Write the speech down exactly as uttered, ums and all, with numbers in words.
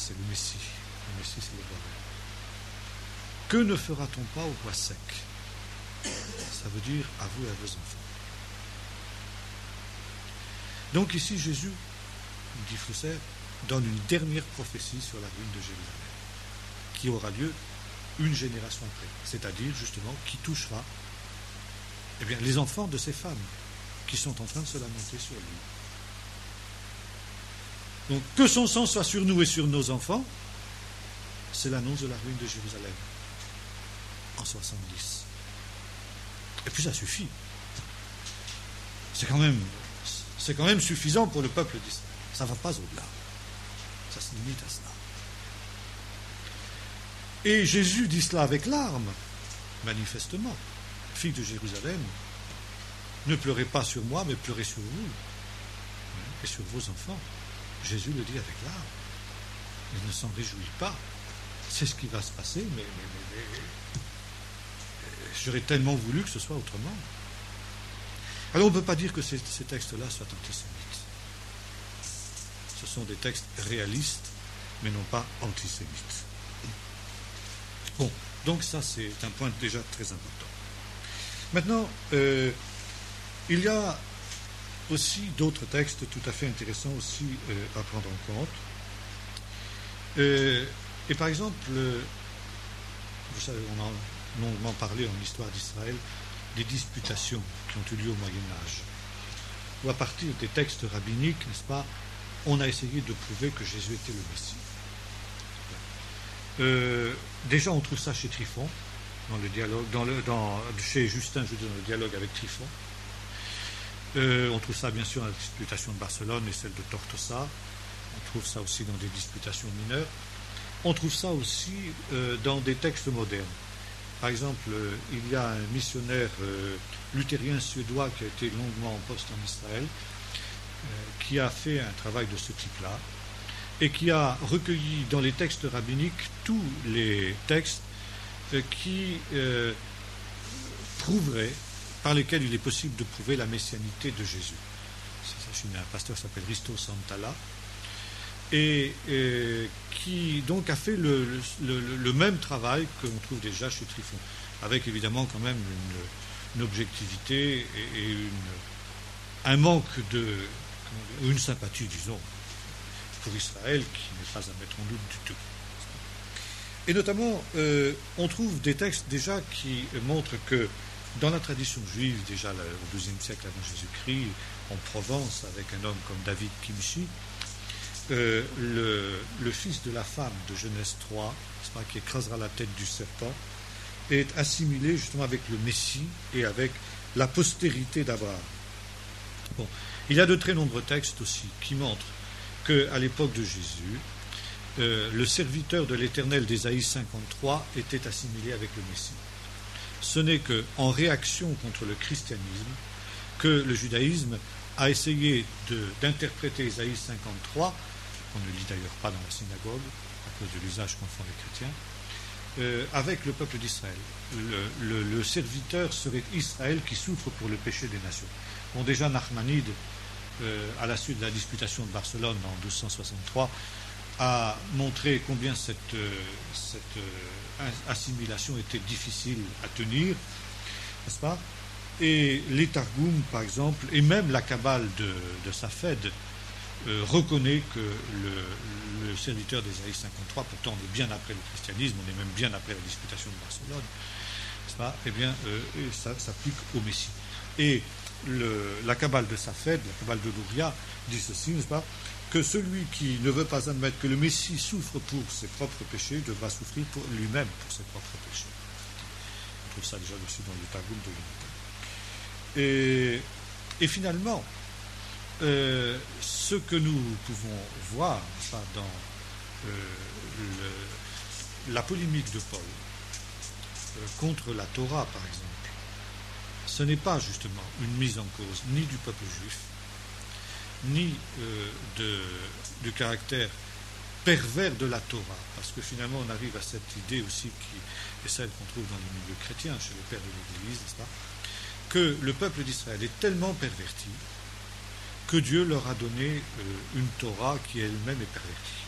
c'est le Messie. Le Messie, c'est le bois vert. Que ne fera-t-on pas au bois sec? Ça veut dire à vous et à vos enfants. Donc ici, Jésus, dit Flusser, donne une dernière prophétie sur la ruine de Jérusalem, qui aura lieu une génération après, c'est-à-dire justement qui touchera eh bien, les enfants de ces femmes qui sont en train de se lamenter sur lui. Donc que son sang soit sur nous et sur nos enfants, c'est l'annonce de la ruine de Jérusalem en soixante-dix. Et puis ça suffit. C'est quand même, c'est quand même suffisant pour le peuple d'Israël. Ça ne va pas au-delà. Ça se limite à cela. Et Jésus dit cela avec larmes, manifestement. Fille de Jérusalem, ne pleurez pas sur moi, mais pleurez sur vous et sur vos enfants. Jésus le dit avec larmes. Il ne s'en réjouit pas. C'est ce qui va se passer, mais, mais, mais, mais j'aurais tellement voulu que ce soit autrement. Alors on ne peut pas dire que ces, ces textes-là soient antisémites. Ce sont des textes réalistes, mais non pas antisémites. Bon, donc ça c'est un point déjà très important. Maintenant, euh, il y a aussi d'autres textes tout à fait intéressants aussi euh, à prendre en compte. Euh, et par exemple, euh, vous savez, on a longuement parlé en histoire d'Israël des disputations qui ont eu lieu au Moyen-Âge, où à partir des textes rabbiniques, n'est-ce pas, on a essayé de prouver que Jésus était le Messie. Euh, déjà, on trouve ça chez Tryphon, dans le dialogue, dans le, dans, chez Justin, je veux dire, dans le dialogue avec Tryphon. Euh, on trouve ça bien sûr dans la disputation de Barcelone et celle de Tortosa. On trouve ça aussi dans des disputations mineures. On trouve ça aussi euh, dans des textes modernes. Par exemple, euh, il y a un missionnaire euh, luthérien suédois qui a été longuement en poste en Israël, euh, qui a fait un travail de ce type-là, et qui a recueilli dans les textes rabbiniques tous les textes euh, qui euh, prouveraient, par lesquels il est possible de prouver la messianité de Jésus. C'est un pasteur qui s'appelle Risto Santala, et euh, qui donc a fait le, le, le, le même travail que l'on trouve déjà chez Tryphon, avec évidemment quand même une, une objectivité et, et une, un manque de, une sympathie, disons, pour Israël qui n'est pas à mettre en doute du tout. Et notamment, euh, on trouve des textes déjà qui montrent que dans la tradition juive, déjà au douzième siècle avant Jésus-Christ, en Provence, avec un homme comme David Kimchi, euh, le, le fils de la femme de Genèse trois, pas, qui écrasera la tête du serpent, est assimilé justement avec le Messie et avec la postérité d'Abraham. Bon, il y a de très nombreux textes aussi qui montrent qu'à l'époque de Jésus, euh, le serviteur de l'Éternel d'Ésaïe cinquante-trois était assimilé avec le Messie. Ce n'est qu'en réaction contre le christianisme que le judaïsme a essayé de, d'interpréter Ésaïe cinquante-trois, qu'on ne lit d'ailleurs pas dans la synagogue, à cause de l'usage qu'en font les chrétiens, euh, avec le peuple d'Israël. Le, le, le serviteur serait Israël qui souffre pour le péché des nations. Bon, déjà, Nachmanide, euh, à la suite de la disputation de Barcelone en douze cent soixante-trois, a montré combien cette, euh, cette euh, assimilation était difficile à tenir, n'est-ce pas? Et les Targums, par exemple, et même la Kabbale de, de Safed, euh, reconnaît que le, le serviteur d'Ésaïe cinquante-trois, pourtant on est bien après le christianisme, on est même bien après la disputation de Barcelone, n'est-ce pas? Eh bien, euh, ça s'applique au Messie. Et le, la Kabbale de Safed, la Kabbale de Luria, dit ceci, n'est-ce pas? Que celui qui ne veut pas admettre que le Messie souffre pour ses propres péchés devra souffrir pour lui-même pour ses propres péchés. On trouve ça déjà aussi dans le Targum de l'Unité. Et, et finalement, euh, ce que nous pouvons voir ça, dans euh, le, la polémique de Paul euh, contre la Torah, par exemple, ce n'est pas justement une mise en cause ni du peuple juif, ni euh, de, du caractère pervers de la Torah, parce que finalement on arrive à cette idée aussi qui est celle qu'on trouve dans les milieux chrétiens, chez les pères de l'Église, n'est-ce pas, que le peuple d'Israël est tellement perverti que Dieu leur a donné euh, une Torah qui elle-même est pervertie.